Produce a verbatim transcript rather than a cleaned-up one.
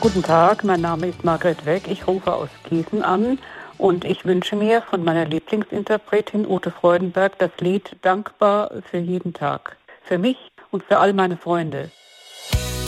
Guten Tag, mein Name ist Margret Weck. Ich rufe aus Gießen an und ich wünsche mir von meiner Lieblingsinterpretin Ute Freudenberg das Lied Dankbar für jeden Tag. Für mich und für all meine Freunde.